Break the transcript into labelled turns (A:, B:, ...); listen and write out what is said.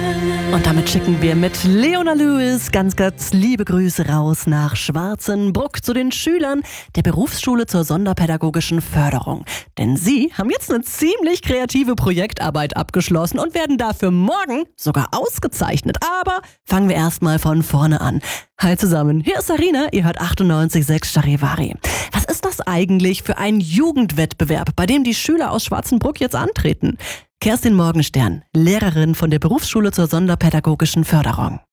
A: Und damit schicken wir mit Leona Lewis ganz liebe Grüße raus nach Schwarzenbruck zu den Schülern der Berufsschule zur sonderpädagogischen Förderung. Denn sie haben jetzt eine ziemlich kreative Projektarbeit abgeschlossen und werden dafür morgen sogar ausgezeichnet. Aber fangen wir erstmal von vorne an. Hi zusammen, hier ist Sarina, ihr hört 98.6 Charivari. Was ist das eigentlich für ein Jugendwettbewerb, bei dem die Schüler aus Schwarzenbruck jetzt antreten? Kerstin Morgenstern, Lehrerin von der Berufsschule zur sonderpädagogischen Förderung.